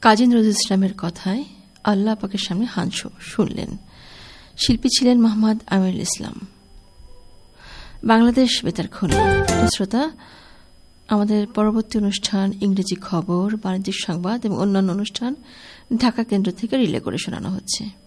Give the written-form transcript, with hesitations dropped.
কাজী নজরুল ইসলামের কথায় আল্লাহ পাকের সামনে হাঁস শুনলেন। শিল্পী ছিলেন মোহাম্মদ আমিরুল ইসলাম। বাংলাদেশ বেতার খুলনা। শ্রোতা, আমাদের পরবর্তী অনুষ্ঠান ইংরেজি খবর, বাণিজ্যিক সংবাদ এবং অন্যান্য অনুষ্ঠান ঢাকা কেন্দ্র থেকে রিলে করে শোনানো হচ্ছে।